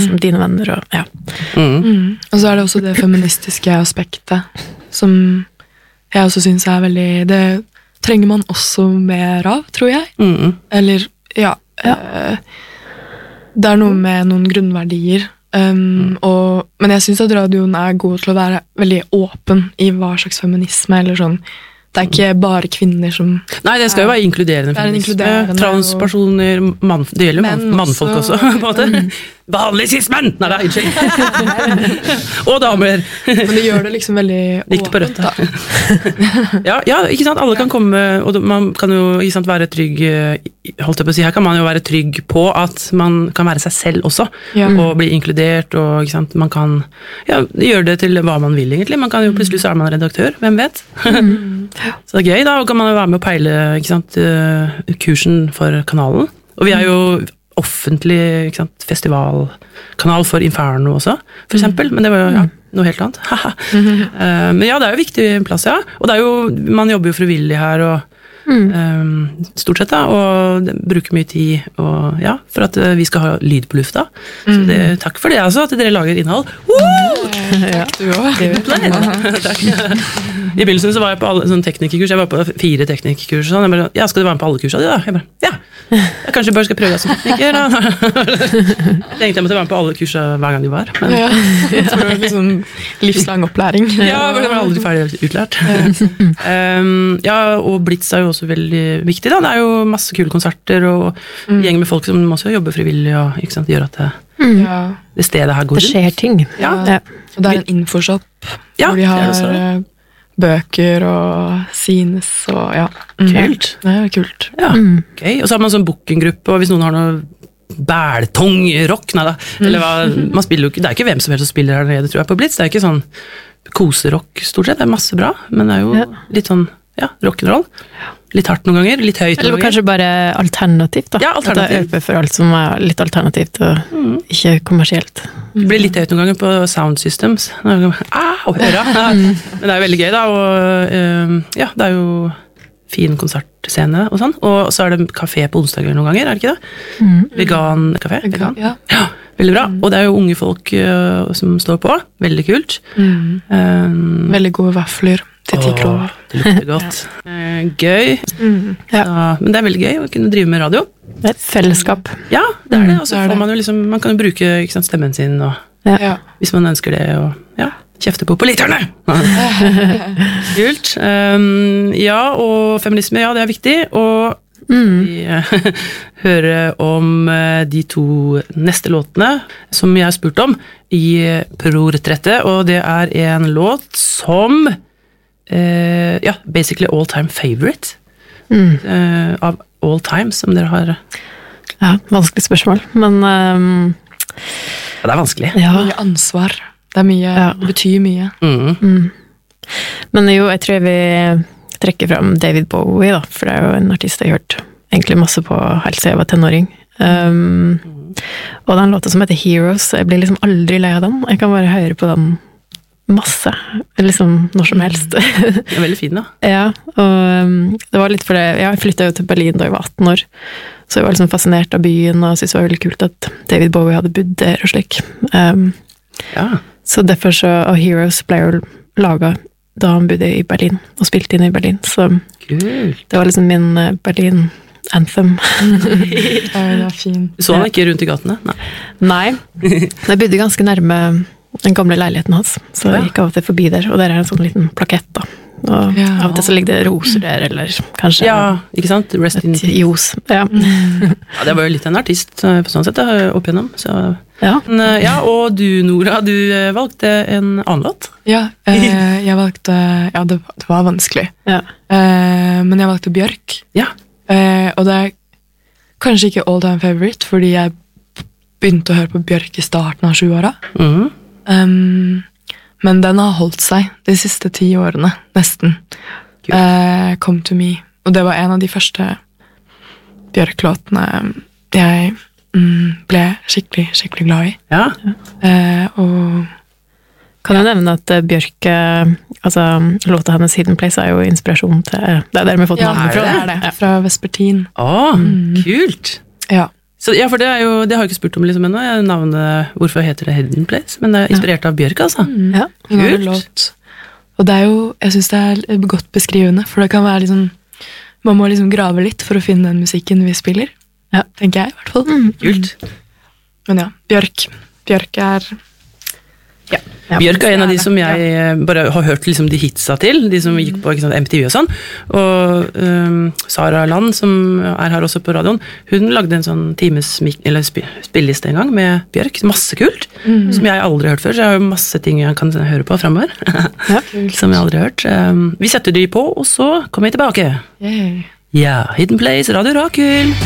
liksom dine venner og ja. Og så det også det feministiske aspektet som jeg også synes veldig, det trenger man også mer av, tror jeg. Eller, det noe med noen grunnverdier, men jeg synes at radioen god til å være veldig åpen i hva slags feminisme, eller sånn. Det ikke bare kvinner som... Nei, det skal jo være inkluderende feminisme. Transpersoner, det gjelder jo mannfolk også, på en måte. Vanlig cis-menn! Nei, det unnskyld. Og damer. Men det gjør det liksom veldig åpent, da. ja, ikke sant? Alle kan komme, og man kan jo ikke sant, være trygg, holdt jeg på å si, her kan man jo være trygg på at man kan være seg selv også, og bli inkludert, og ikke sant, man kan gjøre det til hva man vil egentlig. Man kan jo plutselig så man redaktør, hvem vet? Så det gøy da, og kan man jo være med å peile ikke sant, kursen for kanalen. Og vi jo offentlig ikke sant, festivalkanal for Inferno også, for eksempel, men det var jo noe helt annet. Men ja, det jo viktig plass, ja. Og det jo, man jobber jo frivillig her, og stort sett da, og bruker mye tid og, for at vi skal ha lyd på lufta. Så takk for det altså, at dere lager innhold. Du også. Takk. I begynnelsen så var jeg på alle sånne teknikerkurs, jeg var på 4 teknikerkurs, sånn. Jeg bare, skal du være med på alle kursene da? Jeg bare, jeg kanskje bare skal prøve deg som tekniker. Jeg tenkte jeg måtte være med på alle kursene hver gang de var. Men... jeg tror det liksom livslang opplæring. Ja, det var aldri ferdig utlært. Og Blitz jo også veldig viktig da. Det jo masse kule konserter og gjeng med folk som også jobber frivillig og ikke sant, gjør at det stedet her går rundt. Det skjer ting. Ja. Og det en infoshop hvor de har bøker og scenes og Kult. Det kult. Ja, okay. Og så har man sånn bookinggruppe, og hvis noen har noe bæltung rock, eller hva, man spiller jo ikke, det ikke hvem som helst som spiller her nede, tror jeg, på Blitz, det ikke sånn koserock stort sett, det masse bra, men det jo litt sånn, rock'n'roll. Litt hardt noen ganger, litt høyt noen ganger. Eller kanskje bare alternativt da. Ja, alternativt. At det for alt som litt alternativt og ikke kommersielt. Det blir litt høyt noen ganger på sound systems. Og øra. Men det jo veldig gøy da, og det jo fin konsertscene og sånn. Og så det kafé på onsdager noen ganger, det ikke det? Vegan-kafé? Ja. Veldig bra. Og det jo unge folk som står på. Veldig kult. Veldig gode vafler til 10 kroner. Det lukter godt. Gøy. Så, men det veldig gøy å kunne drive med radio. Det et fellesskap. Ja, det det. Og så får man jo liksom, man kan jo bruke ikke sant, stemmen sin, og, hvis man ønsker det, og kjefte på lytterne. Kult. Og feminisme, det viktig, og vi hører om de 2 neste låtene som jeg har spurt om i Pro-retrettet, og det en låt som basically all-time favorite av all time, som dere har. Ja, vanskelig spørsmål, men det vanskelig. Mye ansvar. Det mye, det betyr mye. Men jo, jeg tror vi trekker frem David Bowie da, for det jo en artist jeg har hørt egentlig masse på helt siden jeg var tenåring. Og den låta som heter Heroes, jeg blir liksom aldri lei av den. Jeg kan bare høre på den masse, liksom når som helst. Det veldig fin da. Ja, og det var litt for det, jeg flyttet jo til Berlin da jeg var 18 år, så jeg var liksom fascinert av byen, og synes det var veldig kult at David Bowie hadde bodd der og slik. Så derfor så, og Heroes ble jo laget da han bodde i Berlin, og spilte inn i Berlin, så kult. Det var liksom min Berlin-anthem. Det var fint. Så han ikke rundt i gatene? Nei, jeg bodde ganske nærme den gamle leiligheten hans, så jeg gikk av og til forbi der, og der en sånn liten plakett da, og av og til så ligger det roser der, eller kanskje ikke sant? Rest in peace. Jos, det var jo litt en artist på sånn sett opp igjennom, så og du Nora, du valgte en annen låt? Jeg valgte, det var vanskelig, men jeg valgte Bjørk, og det kanskje ikke all time favorite, fordi jeg begynte å høre på Bjørk i starten av 7-åra, men den har holdt seg de siste 10 årene, nesten. Come to Me, og det var en av de første Bjørk-låtene jeg ble skikkelig, skikkelig glad i. Og kan jeg nevne at Bjørk, altså låta hennes Hidden Place jo inspirasjon til, det der vi har fått navnet fra. Fra Vespertin. Kult! Ja. Så, ja, for det har jeg jo ikke spurt om liksom ennå, navnet, hvorfor heter det Hidden Place, men det inspirert av Bjørk, altså. Ja, hun har en låt. Og det jo, jeg synes det godt beskrivende, for det kan være liksom, man må liksom grave litt for å finne den musikken vi spiller, tenker jeg i hvert fall. Kult. Men ja, Bjørk Bjørk en av de som jeg bare har hørt liksom de hitsa til, de som gikk på MTV og sånn, og Sara Land, som her også på radioen, hun lagde en sånn spilleliste en gang med Bjørk, masse kult, som jeg aldri har hørt før, så jeg har jo masse ting jeg kan høre på fremover, som jeg aldri har hørt. Vi setter de på, og så kommer jeg tilbake. Ja, Hidden Place, Radio Rakel.